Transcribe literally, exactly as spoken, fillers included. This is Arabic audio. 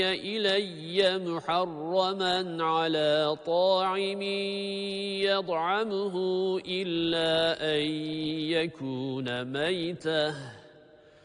إلي محرما على طاعم يطعمه إلا أن يكون ميتة